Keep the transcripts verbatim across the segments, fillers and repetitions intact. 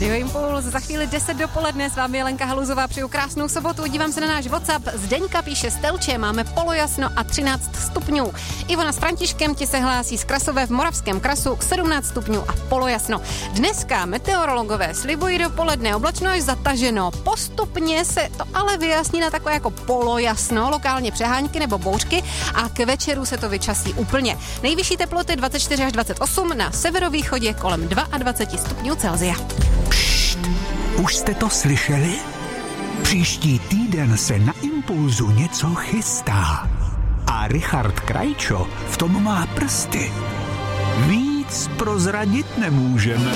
Radio Impuls, za chvíli deset dopoledne, s vámi je Lenka Haluzová, přeju krásnou sobotu, dívám se na náš WhatsApp, Zdeňka píše z Telče, máme polojasno a třináct stupňů. Ivona s Františkem ti se hlásí z Krasové v Moravském Krasu, sedmnáct stupňů a polojasno. Dneska meteorologové slibují dopoledne oblačno až zataženo, postupně se to ale vyjasní na takové jako polojasno, lokálně přehánky nebo bouřky a k večeru se to vyčasí úplně. Nejvyšší teploty dvacet čtyři až dvacet osm, na severovýchodě kolem dvacet dva stupňů Celsia. Pšt, už jste to slyšeli? Příští týden se na Impulzu něco chystá. A Richard Krajčo v tom má prsty. Víc prozradit nemůžeme.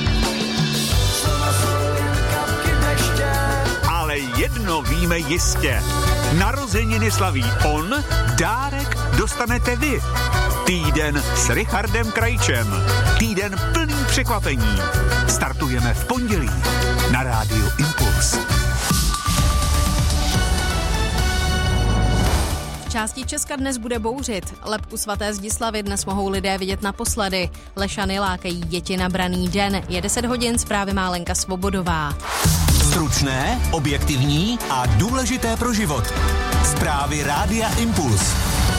Ale jedno víme jistě. Narozeniny slaví on, dárek dostanete vy. Týden s Richardem Krajčem. Týden plný překvapení. Startujeme v pondělí na Rádiu Impuls. V části Česka dnes bude bouřit. Lebku svaté Zdislavy dnes mohou lidé vidět naposledy. Lešany lákají děti na braný den. Je deset hodin, zprávy má Lenka Svobodová. Stručné, objektivní a důležité pro život. Zprávy Rádia Impuls.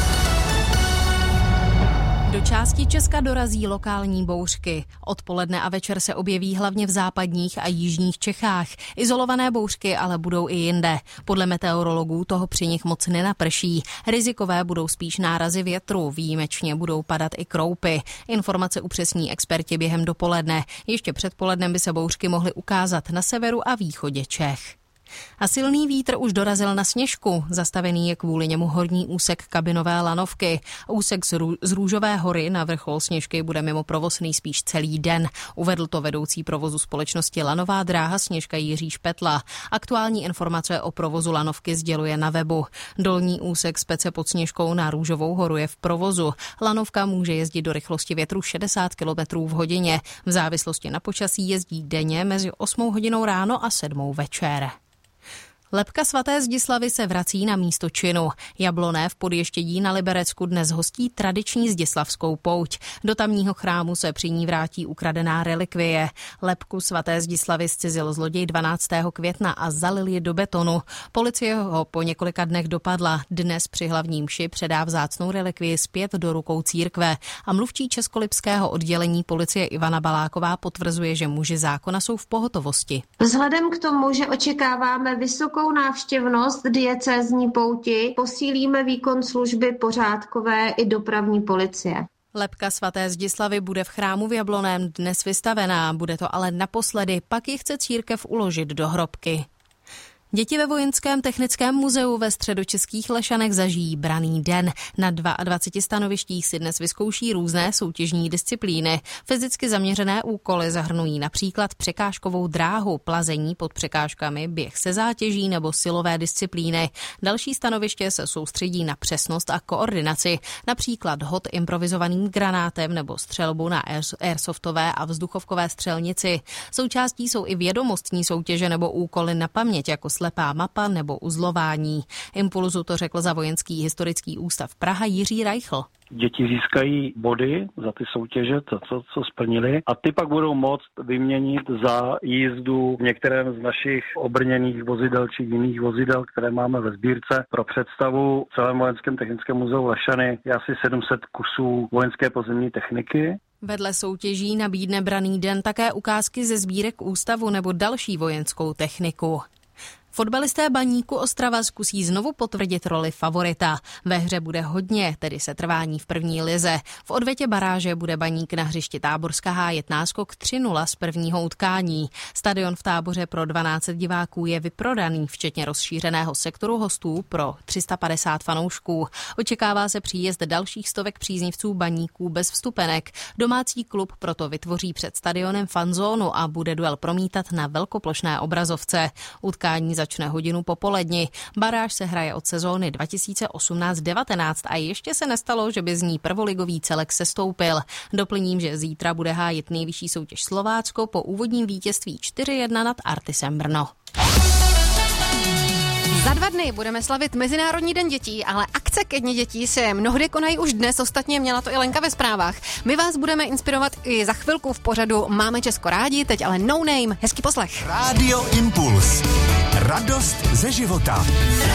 Do části Česka dorazí lokální bouřky. Odpoledne a večer se objeví hlavně v západních a jižních Čechách. Izolované bouřky ale budou i jinde. Podle meteorologů toho při nich moc nenaprší. Rizikové budou spíš nárazy větru, výjimečně budou padat i kroupy. Informace upřesní experti během dopoledne. Ještě předpolednem by se bouřky mohly ukázat na severu a východě Čech. A silný vítr už dorazil na Sněžku. Zastavený je kvůli němu horní úsek kabinové lanovky. Úsek z, Rů- z Růžové hory na vrchol Sněžky bude mimo provoz nejspíš celý den. Uvedl to vedoucí provozu společnosti Lanová dráha Sněžka Jiří Špetla. Aktuální informace o provozu lanovky sděluje na webu. Dolní úsek z Pece pod Sněžkou na Růžovou horu je v provozu. Lanovka může jezdit do rychlosti větru šedesát kilometrů v hodině. V závislosti na počasí jezdí denně mezi osmou hodinou ráno a sedmou večer. Lebka svaté Zdislavy se vrací na místo činu. Jabloné v Podještědí na Liberecku dnes hostí tradiční zdislavskou pouť. Do tamního chrámu se při ní vrátí ukradená relikvie. Lebku svaté Zdislavy zcizil zloděj dvanáctého května a zalil ji do betonu. Policie ho po několika dnech dopadla. Dnes při hlavní mši předá vzácnou relikvii zpět do rukou církve. A mluvčí českolipského oddělení policie Ivana Baláková potvrzuje, že muži zákona jsou v pohotovosti. Vzhledem k tomu, že očekáváme vysokou návštěvnost diecézní pouti, posílíme výkon služby pořádkové i dopravní policie. Lebka svaté Zdislavy bude v chrámu v Jabloném dnes vystavená, bude to ale naposledy, pak ji chce církev uložit do hrobky. Děti ve Vojenském technickém muzeu ve středočeských Lešanech zažijí braný den. Na dvaceti dvou stanovištích si dnes vyzkouší různé soutěžní disciplíny. Fyzicky zaměřené úkoly zahrnují například překážkovou dráhu, plazení pod překážkami, běh se zátěží nebo silové disciplíny. Další stanoviště se soustředí na přesnost a koordinaci, například hod improvizovaným granátem nebo střelbu na airsoftové a vzduchovkové střelnici. Součástí jsou i vědomostní soutěže nebo úkoly na paměť, jako slepá mapa nebo uzlování. Impulzu to řekl za Vojenský historický ústav Praha Jiří Reichl. Děti získají body za ty soutěže, to, co, co splnili, a ty pak budou moct vyměnit za jízdu v některém z našich obrněných vozidel či jiných vozidel, které máme ve sbírce. Pro představu v celém Vojenském technickém muzeu Lešany je asi sedm set kusů vojenské pozemní techniky. Vedle soutěží nabídne braný den také ukázky ze sbírek ústavu nebo další vojenskou techniku. Fotbalisté Baníku Ostrava zkusí znovu potvrdit roli favorita. Ve hře bude hodně, tedy setrvání v první lize. V odvetě baráže bude Baník na hřišti Táborská hájet náskok tři nula z prvního utkání. Stadion v Táboře pro dvanáct set diváků je vyprodaný, včetně rozšířeného sektoru hostů pro tři sta padesát fanoušků. Očekává se příjezd dalších stovek příznivců Baníků bez vstupenek. Domácí klub proto vytvoří před stadionem fanzónu a bude duel promítat na velkoplošné obrazovce. Utkání začne hodinu popoledni. Baráž se hraje od sezóny dva tisíce osmnáct devatenáct a ještě se nestalo, že by z ní prvoligový celek sestoupil. Doplním, že zítra bude hájit nejvyšší soutěž Slovácko po úvodním vítězství čtyři jedna nad Artisem Brno. Za dva dny budeme slavit Mezinárodní den dětí, ale akce ke dni dětí se mnohdy konají už dnes, ostatně měla to i Lenka ve zprávách. My vás budeme inspirovat i za chvilku v pořadu Máme Česko rádi, teď ale No Name. Hezký poslech. Rádio Impuls. Radost ze života.